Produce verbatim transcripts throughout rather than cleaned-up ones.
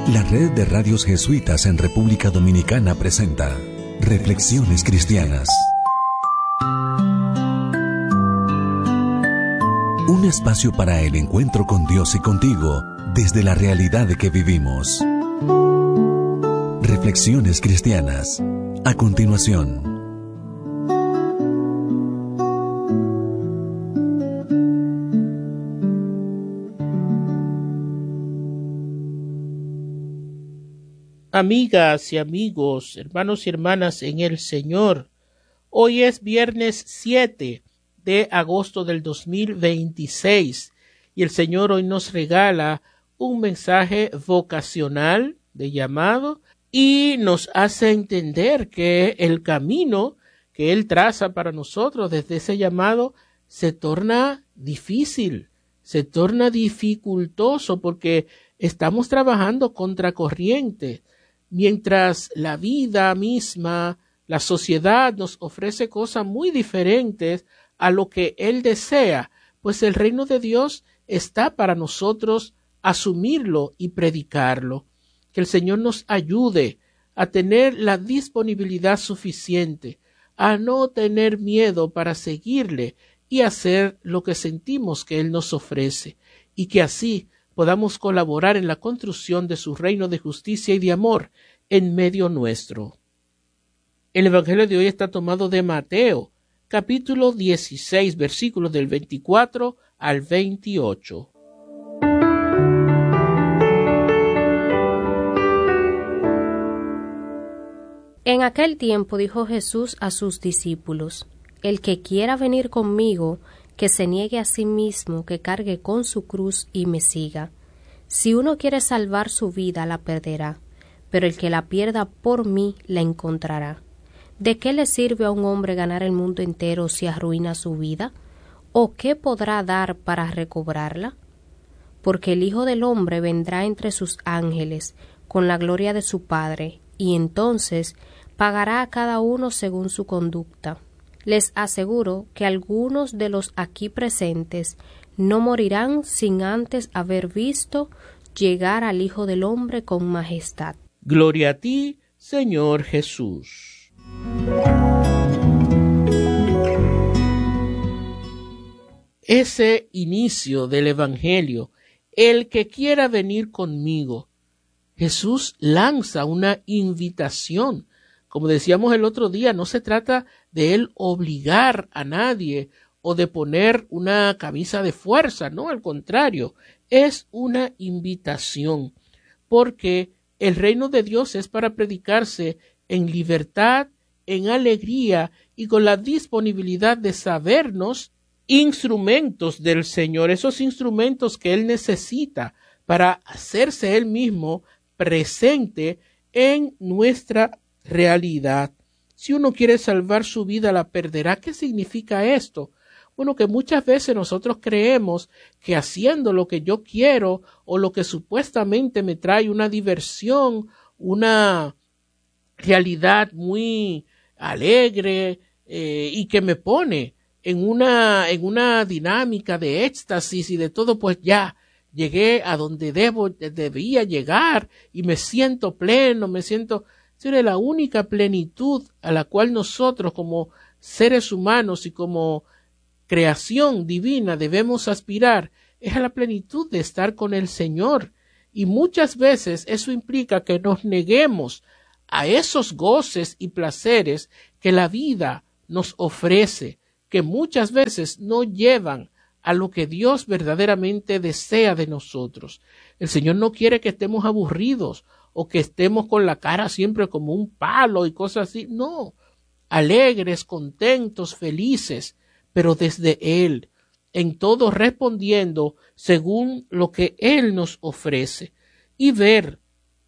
La Red de Radios Jesuitas en República Dominicana presenta Reflexiones Cristianas. Un espacio para el encuentro con Dios y contigo desde la realidad que vivimos. Reflexiones Cristianas. A continuación. Amigas y amigos, hermanos y hermanas en el Señor, hoy es viernes siete de agosto del dos mil veintiséis y el Señor hoy nos regala un mensaje vocacional de llamado y nos hace entender que el camino que Él traza para nosotros desde ese llamado se torna difícil, se torna dificultoso porque estamos trabajando contra corriente. Mientras la vida misma, la sociedad nos ofrece cosas muy diferentes a lo que Él desea, pues el reino de Dios está para nosotros asumirlo y predicarlo. Que el Señor nos ayude a tener la disponibilidad suficiente, a no tener miedo para seguirle y hacer lo que sentimos que Él nos ofrece, y que así podamos colaborar en la construcción de su reino de justicia y de amor en medio nuestro. El Evangelio de hoy está tomado de Mateo, capítulo dieciséis, versículos del veinticuatro al veintiocho. En aquel tiempo dijo Jesús a sus discípulos: El que quiera venir conmigo, que se niegue a sí mismo, que cargue con su cruz y me siga. Si uno quiere salvar su vida, la perderá, pero el que la pierda por mí, la encontrará. ¿De qué le sirve a un hombre ganar el mundo entero si arruina su vida? ¿O qué podrá dar para recobrarla? Porque el Hijo del Hombre vendrá entre sus ángeles con la gloria de su Padre, y entonces pagará a cada uno según su conducta. Les aseguro que algunos de los aquí presentes no morirán sin antes haber visto llegar al Hijo del Hombre con majestad. Gloria a ti, Señor Jesús. Ese inicio del Evangelio, el que quiera venir conmigo, Jesús lanza una invitación. Como decíamos el otro día, no se trata de Él obligar a nadie o de poner una camisa de fuerza, no, al contrario, es una invitación, porque el reino de Dios es para predicarse en libertad, en alegría y con la disponibilidad de sabernos instrumentos del Señor, esos instrumentos que Él necesita para hacerse Él mismo presente en nuestra realidad. Si uno quiere salvar su vida, la perderá. ¿Qué significa esto? Bueno, que muchas veces nosotros creemos que haciendo lo que yo quiero o lo que supuestamente me trae una diversión, una realidad muy alegre eh, y que me pone en una, en una dinámica de éxtasis y de todo, pues ya llegué a donde debo, debía llegar y me siento pleno, me siento... Sería la única plenitud a la cual nosotros como seres humanos y como creación divina debemos aspirar, es a la plenitud de estar con el Señor. Y muchas veces eso implica que nos neguemos a esos goces y placeres que la vida nos ofrece, que muchas veces no llevan a lo que Dios verdaderamente desea de nosotros. El Señor no quiere que estemos aburridos o que estemos con la cara siempre como un palo y cosas así. No, alegres, contentos, felices, pero desde Él, en todo respondiendo según lo que Él nos ofrece y ver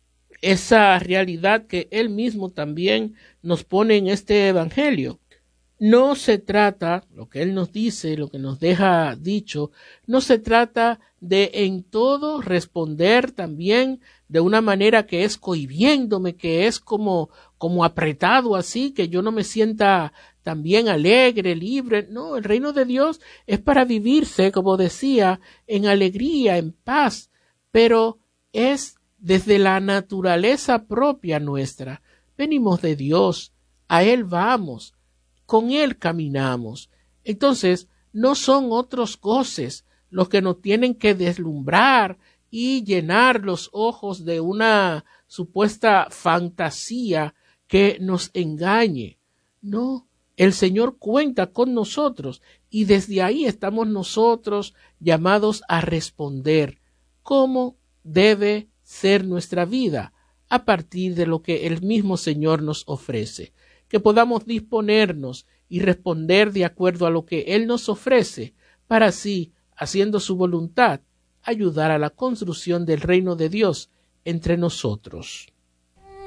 esa realidad que Él mismo también nos pone en este Evangelio. No se trata, lo que Él nos dice, lo que nos deja dicho, no se trata de en todo responder también de una manera que es cohibiéndome, que es como, como apretado así, que yo no me sienta también alegre, libre. No, el reino de Dios es para vivirse, como decía, en alegría, en paz, pero es desde la naturaleza propia nuestra. Venimos de Dios, a Él vamos, con Él caminamos. Entonces, no son otros goces los que nos tienen que deslumbrar y llenar los ojos de una supuesta fantasía que nos engañe. No, el Señor cuenta con nosotros y desde ahí estamos nosotros llamados a responder cómo debe ser nuestra vida a partir de lo que el mismo Señor nos ofrece. Que podamos disponernos y responder de acuerdo a lo que Él nos ofrece, para así, haciendo su voluntad, ayudar a la construcción del reino de Dios entre nosotros.